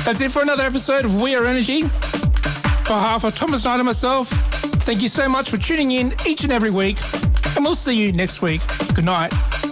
That's it for another episode of We Are Energy. On behalf of Thomas Knight and myself, thank you so much for tuning in each and every week, and we'll see you next week. Good night.